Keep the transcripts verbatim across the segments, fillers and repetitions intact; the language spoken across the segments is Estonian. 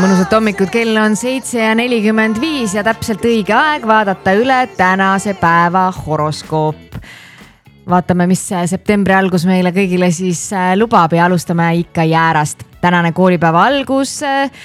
mõnusat hommikut, kell on seitse ja nelikümmend viis ja täpselt õige aeg vaadata üle tänase päeva horoskoop. Vaatame, mis septembri algus meile kõigile siis lubab ja alustame ikka jäärast. Tänane koolipäeva algus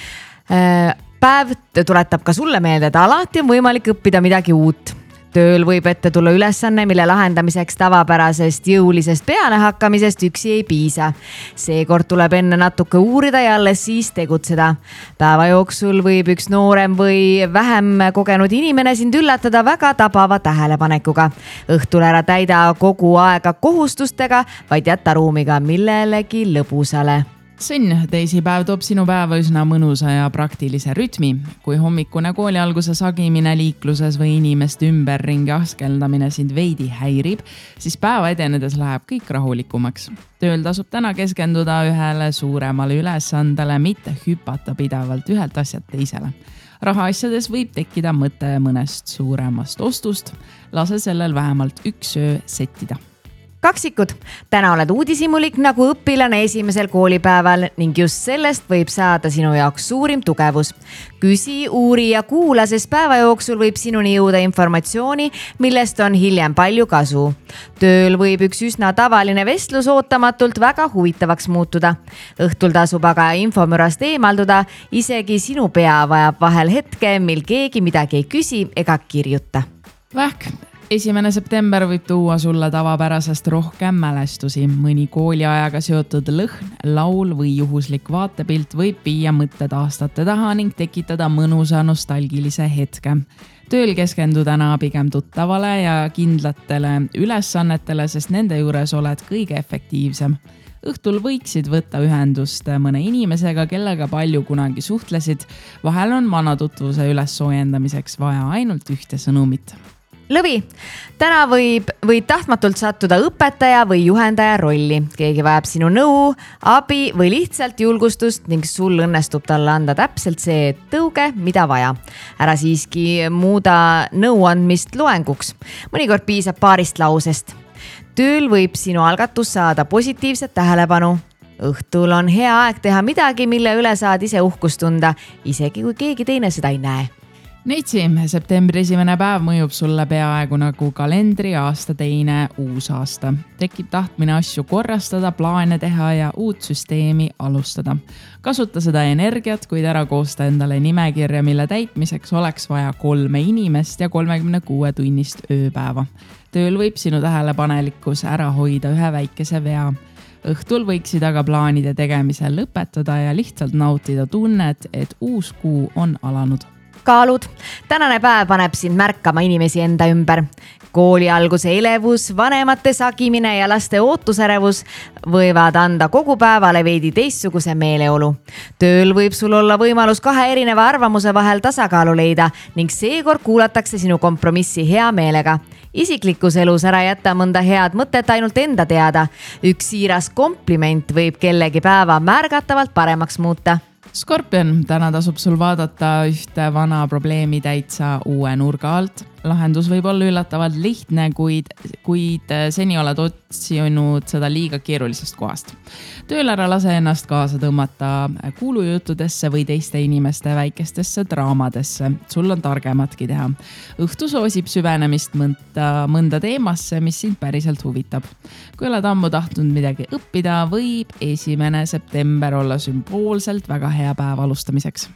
päev tuletab ka sulle meelde, et alati on võimalik õppida midagi uut. Tööl võib ette tulla ülesanne, mille lahendamiseks tavapärasest jõulisest pealehakkamisest üksi ei piisa. Seekord tuleb enne natuke uurida ja alles siis tegutseda. Päeva jooksul võib üks noorem või vähem kogenud inimene sind üllatada väga tabava tähelepanekuga. Õhtul ära täida kogu aega kohustustega, vaid jätta ruumiga millelegi lõbusale. Sõnn, teisipäev toob sinu päeva üsna mõnusa ja praktilise rütmi. Kui hommikune kooli alguse sagimine liikluses või inimeste ümberringi askeldamine sind veidi häirib, siis päeva edenedes läheb kõik rahulikumaks. Tööl tasub täna keskenduda ühele suuremale ülesandele, mitte hüpata pidevalt ühelt asjalt teisele. Rahaasjades võib tekkida mõte mõnest suuremast ostust. Lase sellel vähemalt üks öö settida. Kaksikud, täna oled uudishimulik nagu õpilane esimesel koolipäeval ning just sellest võib saada sinu jaoks suurim tugevus. Küsi, uuri ja kuula, sest päeva jooksul võib sinuni jõuda informatsiooni, millest on hiljem palju kasu. Tööl võib üks üsna tavaline vestlus ootamatult väga huvitavaks muutuda. Õhtul tasub aga infomürast eemalduda, isegi sinu pea vajab vahel hetke, mil keegi midagi ei küsi ega kirjuta. Vähk. Esimene september võib tuua sulle tavapärasest rohkem mälestusi. Mõni kooliajaga seotud lõhn, laul või juhuslik vaatepilt võib viia mõtted aastate taha ning tekitada mõnusa nostalgilise hetke. Tööl keskendu täna pigem tuttavale ja kindlatele ülesannetele, sest nende juures oled kõige efektiivsem. Õhtul võiksid võtta ühendust mõne inimesega, kellega palju kunagi suhtlesid. Vahel on vana tutvuse üles soojendamiseks vaja ainult ühte sõnumit. Lõvi, täna võib, võid tahtmatult sattuda õpetaja või juhendaja rolli. Keegi vajab sinu nõu, abi või lihtsalt julgustust ning sul õnnestub talle anda täpselt see tõuge, mida vaja. Ära siiski muuda nõuandmist loenguks. Mõnikord piisab paarist lausest. Tööl võib sinu algatus saada positiivset tähelepanu. Õhtul on hea aeg teha midagi, mille üle saad ise uhkust tunda, isegi kui keegi teine seda ei näe. Neitsi, septembri esimene päev mõjub sulle peaaegu nagu kalendri aasta teine uus aasta. Tekib tahtmine asju korrastada, plaane teha ja uut süsteemi alustada. Kasuta seda energiat, kuid ära koosta endale nimekirja, mille täitmiseks oleks vaja kolme inimest ja kolmekümne kuue tunnist ööpäeva. Tööl võib sinu tähelepanelikkus ära hoida ühe väikese vea. Õhtul võiksid aga plaanide tegemisel lõpetada ja lihtsalt nautida tunnet, et uus kuu on alanud. Kaalud, tänane päev paneb sind märkama inimesi enda ümber. Kooli alguse elevus, vanemate sagimine ja laste ootusärevus võivad anda kogu päevale veidi teistsuguse meeleolu. Tööl võib sul olla võimalus kahe erineva arvamuse vahel tasakaalu leida ning seekord kuulatakse sinu kompromissi hea meelega. Isiklikus elus ära jätta mõnda head mõtet ainult enda teada. Üks siiras kompliment võib kellegi päeva märgatavalt paremaks muuta. Skorpion, täna tasub sul vaadata ühte vana probleemi täitsa uue nurga alt. Lahendus võib olla üllatavalt lihtne, kuid, kuid seni oled otsinud seda liiga keerulisest kohast. Tööl ära lase ennast kaasa tõmmata kuulujuttudesse või teiste inimeste väikestesse draamadesse. Sul on targematki teha. Õhtu soosib süvenemist mõnda, mõnda teemasse, mis sind päriselt huvitab. Kui oled ammu tahtnud midagi õppida, võib esimene september olla sümboolselt väga hea päev alustamiseks.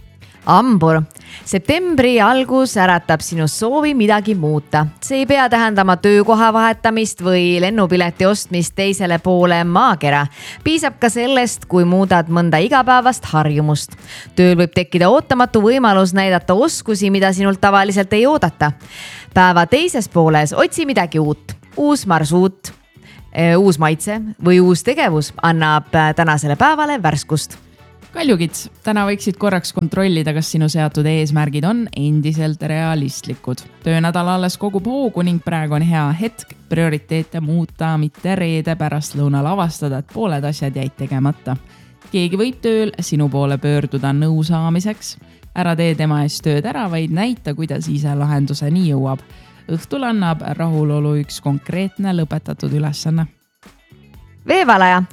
Ambur, septembri algus äratab sinu soovi midagi muuta. See ei pea tähendama töökoha vahetamist või lennupileti ostmist teisele poole maakera. Piisab ka sellest, kui muudad mõnda igapäevast harjumust. Tööl võib tekkida ootamatu võimalus näidata oskusi, mida sinult tavaliselt ei oodata. Päeva teises pooles otsi midagi uut. Uus marsuut, uus maitse või uus tegevus annab tänasele päevale värskust. Kaljukits, täna võiksid korraks kontrollida, kas sinu seatud eesmärgid on endiselt realistlikud. Töönädal alles kogub hoogu ning praegu on hea hetk prioriteete muuta, mitte reede pärast lõunal avastada, et pooled asjad jäid tegemata. Keegi võib tööl sinu poole pöörduda nõu saamiseks. Ära tee tema eest tööd ära, vaid näita, kuidas ise lahenduseni jõuab. Õhtul annab rahulolu üks konkreetne lõpetatud ülesanne. Veevalaja.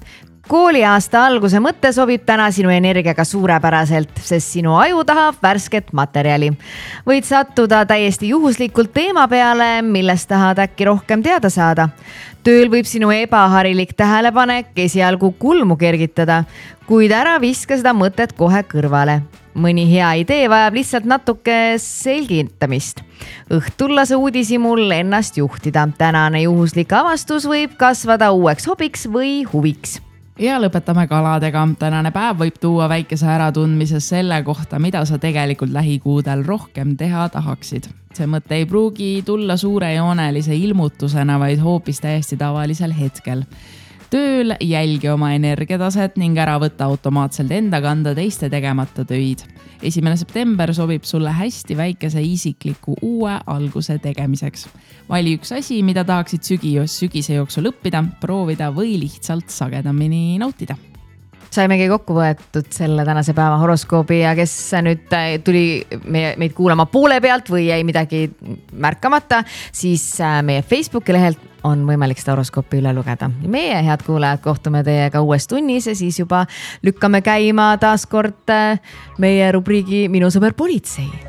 kooliaasta alguse mõte sobib täna sinu energiaga suurepäraselt, sest sinu aju tahab värsket materjali. Võid sattuda täiesti juhuslikult teema peale, millest tahad äkki rohkem teada saada. Tööl võib sinu ebaharilik tähelepanek esialgu kulmu kergitada, kuid ära viska seda mõtet kohe kõrvale. Mõni hea idee vajab lihtsalt natuke selgitamist. Õhtullase uudishimul ennast juhtida. Tänane juhuslik avastus võib kasvada uueks hobiks või huviks. Ja lõpetame kaladega. Tänane päev võib tuua väikese äratundmise selle kohta, mida sa tegelikult lähikuudel rohkem teha tahaksid. See mõte ei pruugi tulla suurejoonelise ilmutusena, vaid hoopis täiesti tavalisel hetkel. Tööl jälgi oma energiataset ning ära võtta automaatselt enda kanda teiste tegemata töid. Esimene september sobib sulle hästi väikese isikliku uue alguse tegemiseks. Vali üks asi, mida tahaksid sügis, sügise jooksul õppida, proovida või lihtsalt sagedamini nautida. Saimegi kokku võetud selle tänase päeva horoskoobi ja kes nüüd tuli meie, meid kuulama poole pealt või jäi midagi märkamata, siis meie Facebooki lehelt on võimalik seda horoskoopi üle lugeda. Meie head kuulajad kohtume teiega uues tunnis ja siis juba lükkame käima taas kord meie rubriigi Minu sõber politsei.